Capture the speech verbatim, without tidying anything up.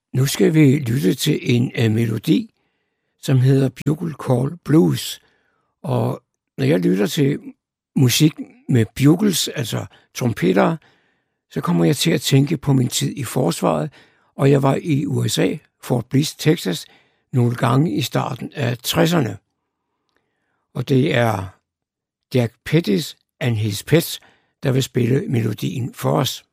Nu skal vi lytte til en uh, melodi, som hedder Bugle Call Blues. Og når jeg lytter til musik med bugles, altså trompeter, så kommer jeg til at tænke på min tid i forsvaret, og jeg var i U S A, Fort Bliss, Texas, nogle gange i starten af tresserne. Og det er Jack Pettis and His Pets, der vil spille melodien for os.